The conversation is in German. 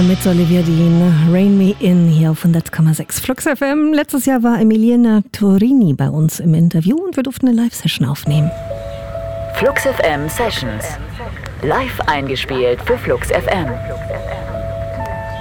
mit Olivia Dean, Rain Me In hier auf 100,6 Flux FM. Letztes Jahr war Emiliana Torini bei uns im Interview und wir durften eine Live-Session aufnehmen. Flux FM Sessions. Live eingespielt für Flux FM.